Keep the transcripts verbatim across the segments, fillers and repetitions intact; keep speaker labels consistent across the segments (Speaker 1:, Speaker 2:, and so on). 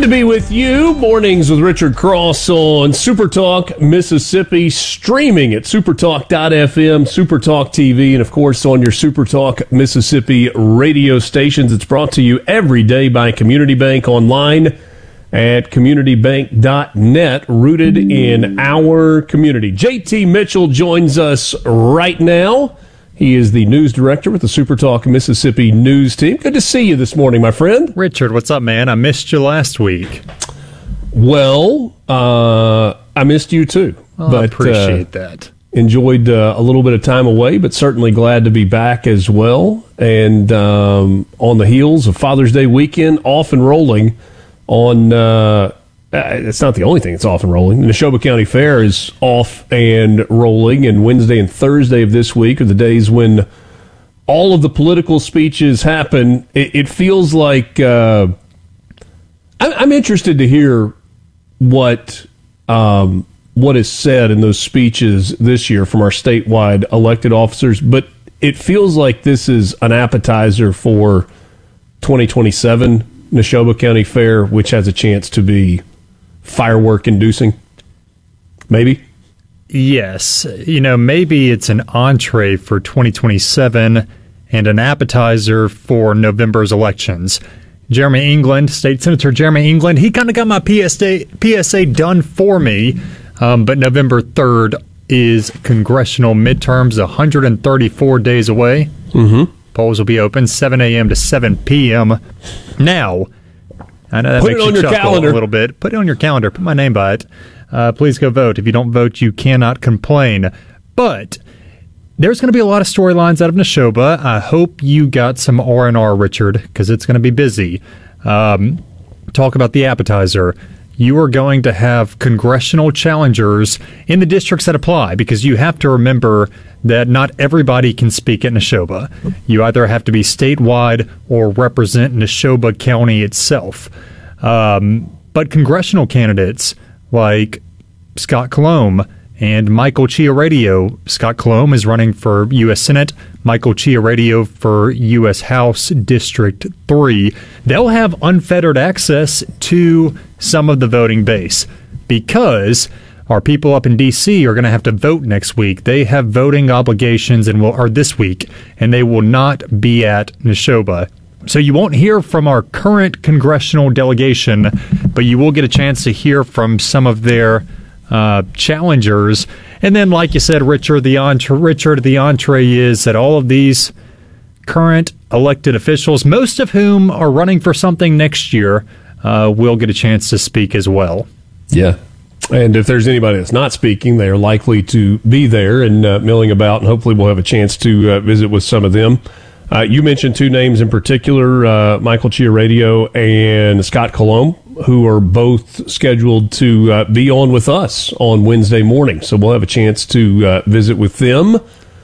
Speaker 1: to be with you. Mornings with Richard Cross on Supertalk Mississippi, streaming at supertalk dot f m, Supertalk T V, and of course on your Supertalk Mississippi radio stations. It's brought to you every day by Community Bank, online at community bank dot net, rooted in our community. J T Mitchell joins us right now. He is the news director with the Supertalk Mississippi news team. Good to see you this morning, my friend.
Speaker 2: Richard, what's up, man? I missed you last week.
Speaker 1: Well, uh, I missed you too.
Speaker 2: Well,
Speaker 1: but,
Speaker 2: I appreciate
Speaker 1: uh,
Speaker 2: that.
Speaker 1: Enjoyed uh, a little bit of time away, but certainly glad to be back as well. And um, on the heels of Father's Day weekend, off and rolling on... Uh, it's not the only thing that's off and rolling. The Neshoba County Fair is off and rolling, and Wednesday and Thursday of this week are the days when all of the political speeches happen. It, it feels like uh, I'm, I'm interested to hear what um, what is said in those speeches this year from our statewide elected officers, but it feels like this is an appetizer for twenty twenty-seven Neshoba County Fair, which has a chance to be firework inducing, maybe?
Speaker 2: Yes. You know, maybe it's an entree for twenty twenty-seven and an appetizer for November's elections. Jeremy England, State Senator Jeremy England, he kind of got my P S A, P S A done for me, um, but November third is congressional midterms, one hundred thirty-four days away.
Speaker 1: Mm-hmm.
Speaker 2: Polls will be open seven a.m. to seven p.m. Now, I know that
Speaker 1: Put
Speaker 2: makes
Speaker 1: it on
Speaker 2: you
Speaker 1: your
Speaker 2: chuckle
Speaker 1: calendar.
Speaker 2: a little bit. Put it on your calendar. Put my name by it. Uh, please go vote. If you don't vote, you cannot complain. But there's going to be a lot of storylines out of Neshoba. I hope you got some R and R, Richard, because it's going to be busy. Um, talk about the appetizer. You are going to have congressional challengers in the districts that apply, because you have to remember that not everybody can speak at Neshoba. You either have to be statewide or represent Neshoba County itself. Um, but congressional candidates like Scott Colomb and Michael Chiaradio. Scott Colomb is running for U S Senate, Michael Chiaradio for U S House District three. They'll have unfettered access to some of the voting base, because our people up in D C are going to have to vote next week. They have voting obligations and will are this week, and they will not be at Neshoba. So you won't hear from our current congressional delegation, but you will get a chance to hear from some of their uh, challengers. And then, like you said, Richard, the entre- Richard, the entree is that all of these current elected officials, most of whom are running for something next year, uh, will get a chance to speak as well.
Speaker 1: Yeah. And if there's anybody that's not speaking, they are likely to be there and uh, milling about, and hopefully we'll have a chance to uh, visit with some of them. Uh, you mentioned two names in particular, uh, Michael Chiaradio and Scott Colomb, who are both scheduled to uh, be on with us on Wednesday morning. So we'll have a chance to uh, visit with them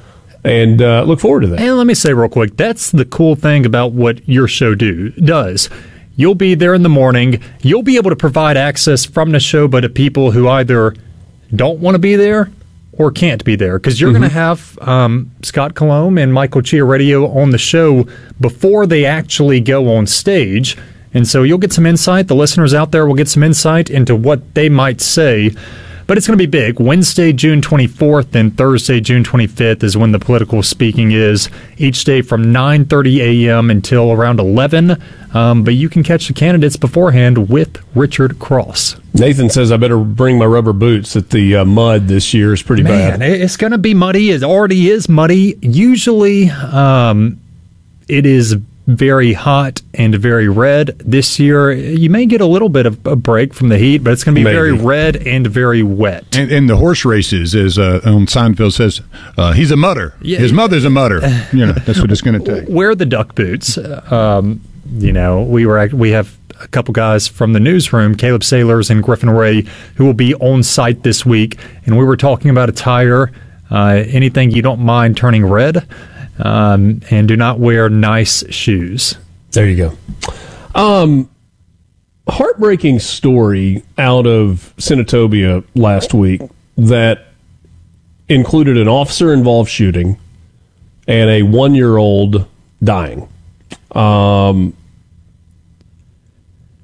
Speaker 1: and uh, look forward to that.
Speaker 2: And let me say real quick, that's the cool thing about what your show do does. You'll be there in the morning. You'll be able to provide access from the show, but to people who either don't want to be there or can't be there, because you're mm-hmm. going to have um, Scott Colomb and Michael Chiaradio on the show before they actually go on stage. And so you'll get some insight. The listeners out there will get some insight into what they might say. But it's going to be big. Wednesday, June twenty-fourth, and Thursday, June twenty-fifth is when the political speaking is, each day from nine thirty a.m. until around eleven. Um, but you can catch the candidates beforehand with Richard Cross.
Speaker 1: Nathan says I better bring my rubber boots, that the uh, mud this year is pretty
Speaker 2: Man,
Speaker 1: bad.
Speaker 2: It's going to be muddy. It already is muddy. Usually um, it is very hot and very red. This year, you may get a little bit of a break from the heat, but it's going to be
Speaker 1: Maybe.
Speaker 2: very red and very wet.
Speaker 3: And, and the horse races, as uh, on Seinfeld says, uh, he's a mutter.
Speaker 2: Yeah.
Speaker 3: His mother's a mutter. You know, that's what it's going to take.
Speaker 2: Wear the duck boots. Um, you know, we were we have a couple guys from the newsroom, Caleb Sailors and Griffin Ray, who will be on site this week, and we were talking about attire. Uh, anything you don't mind turning red. Um, and do not wear nice shoes.
Speaker 1: There you go. Um, heartbreaking story out of Senatobia last week that included an officer-involved shooting and a one-year-old dying. Um,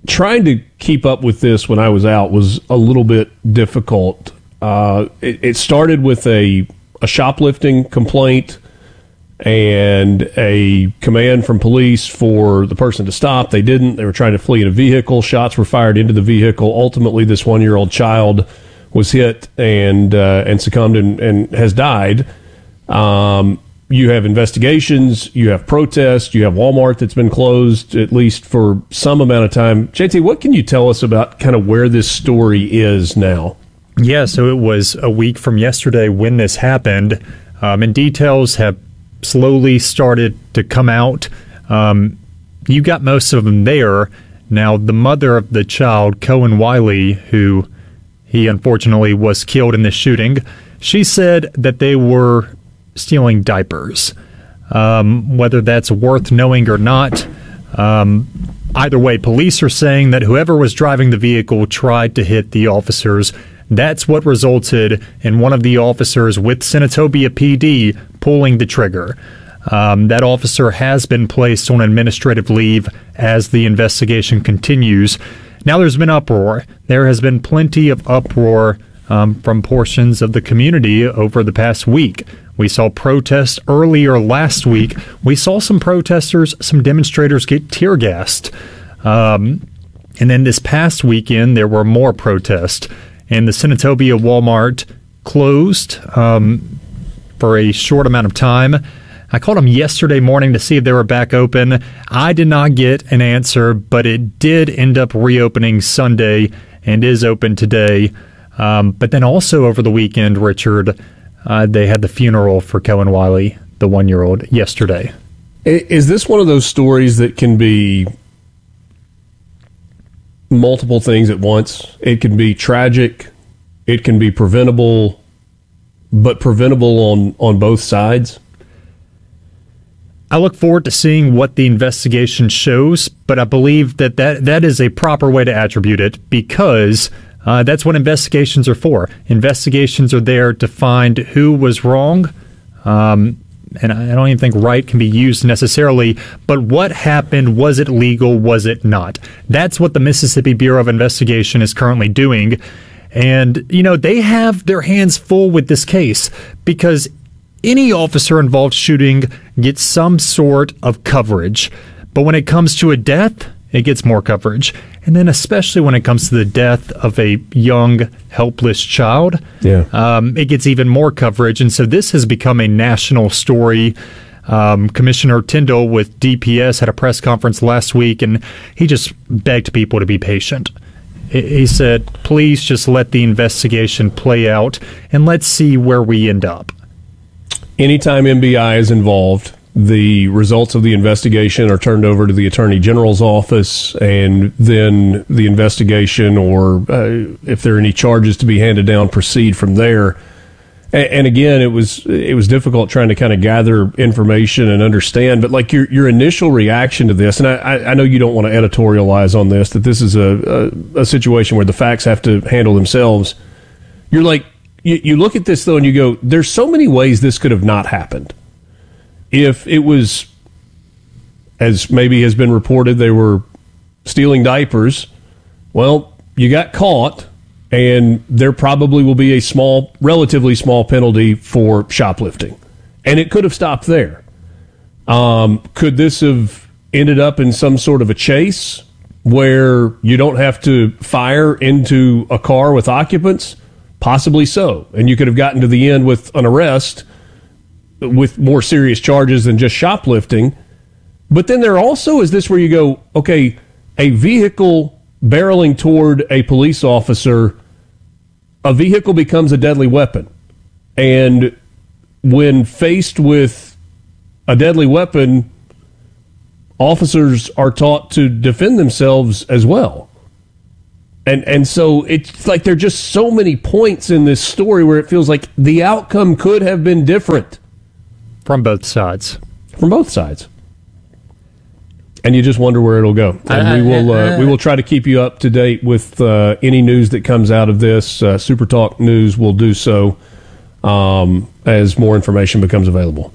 Speaker 1: trying to keep up with this when I was out was a little bit difficult. Uh, it, it started with a, a shoplifting complaint and a command from police for the person to stop. They didn't. They were trying to flee in a vehicle. Shots were fired into the vehicle. Ultimately, this one-year-old child was hit and uh, and succumbed and, and has died. Um, you have investigations. You have protests. You have Walmart that's been closed at least for some amount of time. J T, what can you tell us about kind of where this story is now?
Speaker 2: Yeah, so it was a week from yesterday when this happened, um, and details have slowly started to come out. Um, you got most of them there. Now, the mother of the child, Cohen Wiley, who he unfortunately was killed in this shooting, she said that they were stealing diapers. Um, whether that's worth knowing or not, um, either way, police are saying that whoever was driving the vehicle tried to hit the officers. That's what resulted in one of the officers with Senatobia P D pulling the trigger. Um, that officer has been placed on administrative leave as the investigation continues. Now there's been uproar. There has been plenty of uproar um, from portions of the community over the past week. We saw protests earlier last week. We saw some protesters, some demonstrators get tear gassed. Um, and then this past weekend, there were more protests. And the Senatobia Walmart closed um, for a short amount of time. I called them yesterday morning to see if they were back open. I did not get an answer, but it did end up reopening Sunday and is open today. Um, but then also over the weekend, Richard, uh, they had the funeral for Cohen Wiley, the one-year-old, yesterday.
Speaker 1: Is this one of those stories that can be multiple things at once? It can be tragic, it can be preventable, but preventable on, on both sides?
Speaker 2: I look forward to seeing what the investigation shows, but I believe that that, that is a proper way to attribute it because uh, that's what investigations are for. Investigations are there to find who was wrong, um, and I don't even think right can be used necessarily, but what happened, was it legal, was it not? That's what the Mississippi Bureau of Investigation is currently doing, and, you know, they have their hands full with this case because any officer involved shooting gets some sort of coverage. But when it comes to a death, it gets more coverage. And then especially when it comes to the death of a young, helpless child,
Speaker 1: yeah.
Speaker 2: um, it gets even more coverage. And so this has become a national story. Um, Commissioner Tyndall with D P S had a press conference last week, and he just begged people to be patient. He said, please just let the investigation play out, and let's see where we end up.
Speaker 1: Anytime M B I is involved, the results of the investigation are turned over to the Attorney General's office, and then the investigation, or uh, if there are any charges to be handed down, proceed from there. And, and again, it was it was difficult trying to kind of gather information and understand. But like your your initial reaction to this, and I, I know you don't want to editorialize on this, that this is a, a, a situation where the facts have to handle themselves. You're like, You, you look at this, though, and you go, there's so many ways this could have not happened. If it was, as maybe has been reported, they were stealing diapers, well, you got caught, and there probably will be a small, relatively small penalty for shoplifting. And it could have stopped there. Um, could this have ended up in some sort of a chase where you don't have to fire into a car with occupants? Possibly so. And you could have gotten to the end with an arrest with more serious charges than just shoplifting. But then there also is this where you go, okay, a vehicle barreling toward a police officer, a vehicle becomes a deadly weapon. And when faced with a deadly weapon, officers are taught to defend themselves as well. And and so it's like there are just so many points in this story where it feels like the outcome could have been different.
Speaker 2: From both sides.
Speaker 1: From both sides. And you just wonder where it'll go. And we will uh, we will try to keep you up to date with uh, any news that comes out of this. Uh, Super Talk News will do so um, as more information becomes available.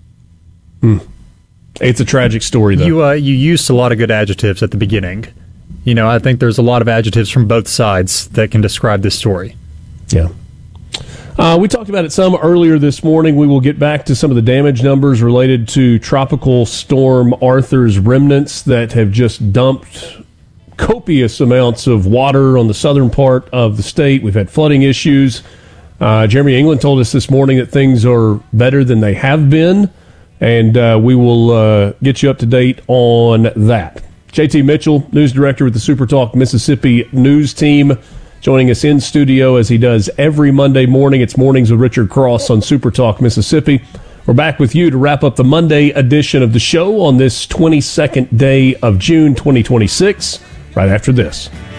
Speaker 1: Hmm. It's a tragic story, though.
Speaker 2: You uh, you used a lot of good adjectives at the beginning. You know, I think there's a lot of adjectives from both sides that can describe this story.
Speaker 1: Yeah. Uh, we talked about it some earlier this morning. We will get back to some of the damage numbers related to Tropical Storm Arthur's remnants that have just dumped copious amounts of water on the southern part of the state. We've had flooding issues. Uh, Jeremy England told us this morning that things are better than they have been, and uh, we will uh, get you up to date on that. J T Mitchell, news director with the SuperTalk Mississippi news team, joining us in studio as he does every Monday morning. It's Mornings with Richard Cross on SuperTalk Mississippi. We're back with you to wrap up the Monday edition of the show on this twenty-second day of June twenty twenty-six, right after this.